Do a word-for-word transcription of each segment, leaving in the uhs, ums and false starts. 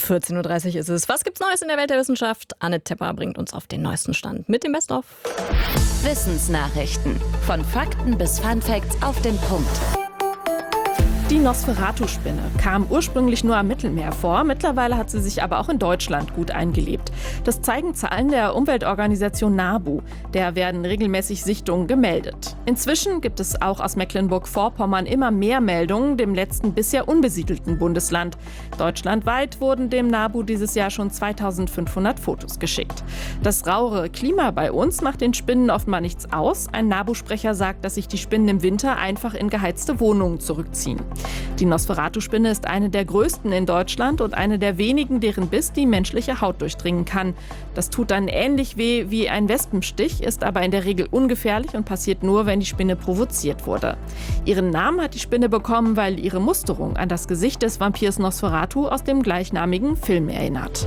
vierzehn Uhr dreißig ist es. Was gibt's Neues in der Welt der Wissenschaft? Anne Tepper bringt uns auf den neuesten Stand mit dem Best-of. Wissensnachrichten. Von Fakten bis Funfacts auf den Punkt. Die Nosferatu-Spinne kam ursprünglich nur am Mittelmeer vor. Mittlerweile hat sie sich aber auch in Deutschland gut eingelebt. Das zeigen Zahlen der Umweltorganisation NABU. Der werden regelmäßig Sichtungen gemeldet. Inzwischen gibt es auch aus Mecklenburg-Vorpommern immer mehr Meldungen, dem letzten bisher unbesiedelten Bundesland. Deutschlandweit wurden dem NABU dieses Jahr schon zweitausendfünfhundert Fotos geschickt. Das rauere Klima bei uns macht den Spinnen offenbar nichts aus. Ein NABU-Sprecher sagt, dass sich die Spinnen im Winter einfach in geheizte Wohnungen zurückziehen. Die Nosferatu-Spinne ist eine der größten in Deutschland und eine der wenigen, deren Biss die menschliche Haut durchdringen kann. Das tut dann ähnlich weh wie ein Wespenstich, ist aber in der Regel ungefährlich und passiert nur, wenn die Spinne provoziert wurde. Ihren Namen hat die Spinne bekommen, weil ihre Musterung an das Gesicht des Vampirs Nosferatu aus dem gleichnamigen Film erinnert.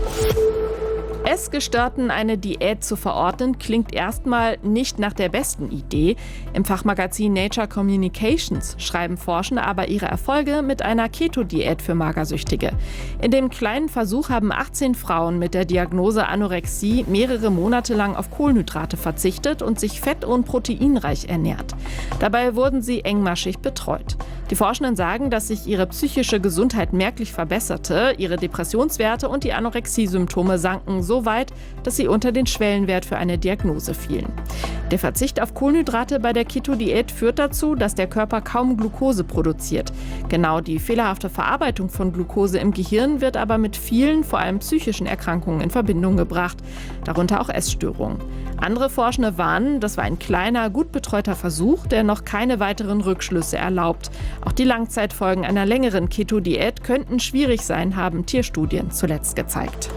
Essgestörten eine Diät zu verordnen, klingt erstmal nicht nach der besten Idee. Im Fachmagazin Nature Communications schreiben Forschende aber ihre Erfolge mit einer Keto-Diät für Magersüchtige. In dem kleinen Versuch haben achtzehn Frauen mit der Diagnose Anorexie mehrere Monate lang auf Kohlenhydrate verzichtet und sich fett- und proteinreich ernährt. Dabei wurden sie engmaschig betreut. Die Forschenden sagen, dass sich ihre psychische Gesundheit merklich verbesserte, ihre Depressionswerte und die Anorexie-Symptome sanken so weit, dass sie unter den Schwellenwert für eine Diagnose fielen. Der Verzicht auf Kohlenhydrate bei der Keto-Diät führt dazu, dass der Körper kaum Glucose produziert. Genau die fehlerhafte Verarbeitung von Glucose im Gehirn wird aber mit vielen, vor allem psychischen Erkrankungen in Verbindung gebracht, darunter auch Essstörungen. Andere Forschende warnen, das war ein kleiner, gut betreuter Versuch, der noch keine weiteren Rückschlüsse erlaubt. Auch die Langzeitfolgen einer längeren Keto-Diät könnten schwierig sein, haben Tierstudien zuletzt gezeigt.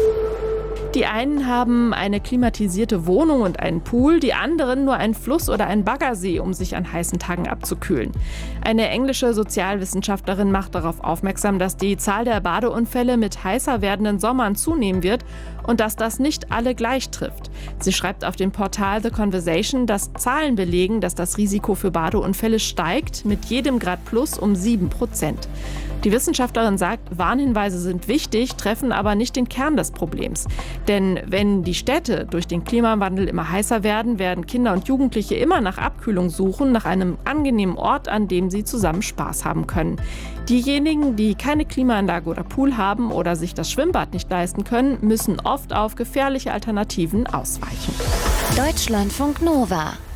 Die einen haben eine klimatisierte Wohnung und einen Pool, die anderen nur einen Fluss oder einen Baggersee, um sich an heißen Tagen abzukühlen. Eine englische Sozialwissenschaftlerin macht darauf aufmerksam, dass die Zahl der Badeunfälle mit heißer werdenden Sommern zunehmen wird und dass das nicht alle gleich trifft. Sie schreibt auf dem Portal The Conversation, dass Zahlen belegen, dass das Risiko für Badeunfälle steigt mit jedem Grad plus um sieben Prozent. Die Wissenschaftlerin sagt, Warnhinweise sind wichtig, treffen aber nicht den Kern des Problems. Denn wenn die Städte durch den Klimawandel immer heißer werden, werden Kinder und Jugendliche immer nach Abkühlung suchen, nach einem angenehmen Ort, an dem sie zusammen Spaß haben können. Diejenigen, die keine Klimaanlage oder Pool haben oder sich das Schwimmbad nicht leisten können, müssen oft auf gefährliche Alternativen ausweichen. Deutschlandfunk Nova